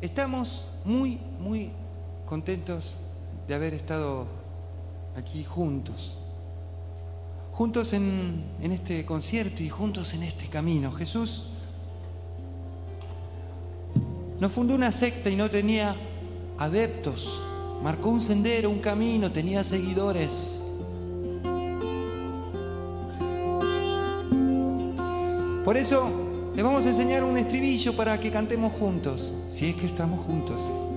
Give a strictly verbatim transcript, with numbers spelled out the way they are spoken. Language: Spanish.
Estamos muy, muy contentos de haber estado aquí juntos. Juntos en, en este concierto y juntos en este camino. Jesús no fundó una secta y no tenía adeptos. Marcó un sendero, un camino, tenía seguidores. Por eso les vamos a enseñar un estribillo para que cantemos juntos, si es que estamos juntos.